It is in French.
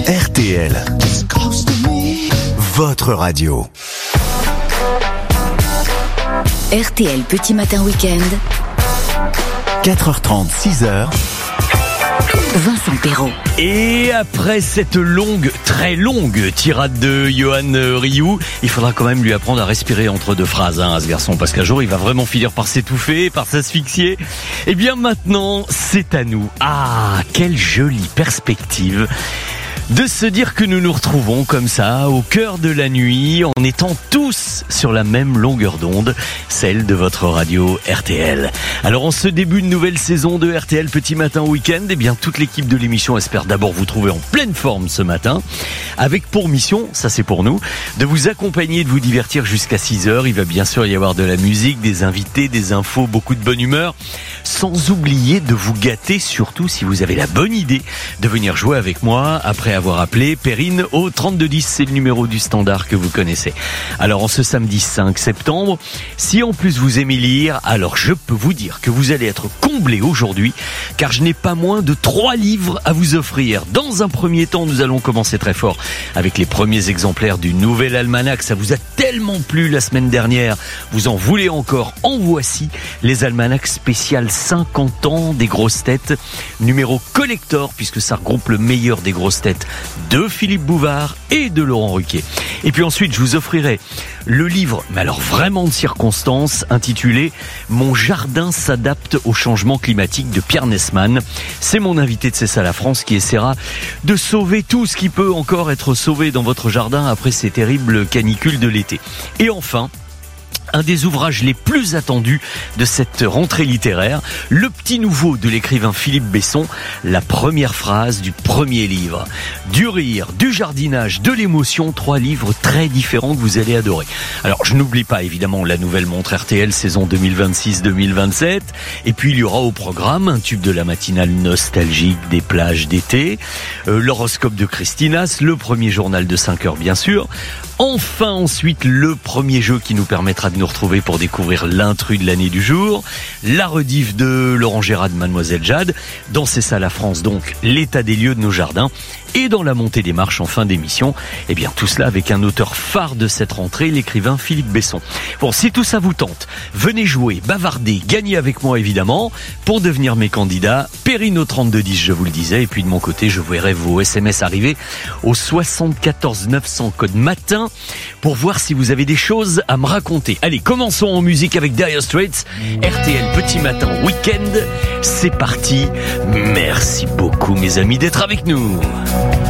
RTL, votre radio. RTL Petit Matin Week-end. 4h30, 6h. Vincent Perrault. Et après cette très longue tirade de Yoann Ryu, il faudra quand même lui apprendre à respirer entre deux phrases, à ce garçon, parce qu'un jour il va vraiment finir par s'étouffer, par s'asphyxier. Et bien maintenant, c'est à nous. Ah, quelle jolie perspective de se dire que nous nous retrouvons comme ça, au cœur de la nuit, en étant tous sur la même longueur d'onde, celle de votre radio RTL. Alors en ce début de nouvelle saison de RTL Petit Matin Week-end, eh bien toute l'équipe de l'émission espère d'abord vous trouver en pleine forme ce matin, avec pour mission, ça c'est pour nous, de vous accompagner, de vous divertir jusqu'à 6h. Il va bien sûr y avoir de la musique, des invités, des infos, beaucoup de bonne humeur, sans oublier de vous gâter, surtout si vous avez la bonne idée de venir jouer avec moi après avoir appelé Perrine au 3210, c'est le numéro du standard que vous connaissez. Alors en ce samedi 5 septembre, si en plus vous aimez lire, alors je peux vous dire que vous allez être comblé aujourd'hui, car je n'ai pas moins de 3 livres à vous offrir. Dans un premier temps, nous allons commencer très fort avec les premiers exemplaires du nouvel almanach. Ça vous a tellement plu la semaine dernière, vous en voulez encore. En voici les almanachs spécial 50 ans des grosses têtes, numéro collector, puisque ça regroupe le meilleur des grosses têtes de Philippe Bouvard et de Laurent Ruquier. Et puis ensuite, je vous offrirai le livre, mais alors vraiment de circonstance, intitulé « Mon jardin s'adapte au changement climatique » de Pierre Nesman. C'est mon invité de C'est ça la France qui essaiera de sauver tout ce qui peut encore être sauvé dans votre jardin après ces terribles canicules de l'été. Et enfin, un des ouvrages les plus attendus de cette rentrée littéraire, le petit nouveau de l'écrivain Philippe Besson, la première phrase du premier livre. Du rire, du jardinage, de l'émotion, 3 livres très différents que vous allez adorer. Alors je n'oublie pas évidemment la nouvelle montre RTL saison 2026-2027, et puis il y aura au programme un tube de la matinale nostalgique des plages d'été, l'horoscope de Christinas, le premier journal de 5h bien sûr, enfin ensuite le premier jeu qui nous permettra de nous retrouver pour découvrir l'intrus de l'année du jour, la rediff de Laurent Gérard de Mademoiselle Jade, dans C'est ça la France donc, l'état des lieux de nos jardins, et dans la montée des marches en fin d'émission, eh bien tout cela avec un auteur phare de cette rentrée, l'écrivain Philippe Besson. Bon, si tout ça vous tente, venez jouer, bavarder, gagner avec moi évidemment, pour devenir mes candidats, Perrine au 3210 je vous le disais, et puis de mon côté je verrai vos SMS arriver au 74 900 code matin, pour voir si vous avez des choses à me raconter. Allez, commençons en musique avec Dire Straits, RTL Petit Matin Week-end, c'est parti, merci beaucoup mes amis d'être avec nous.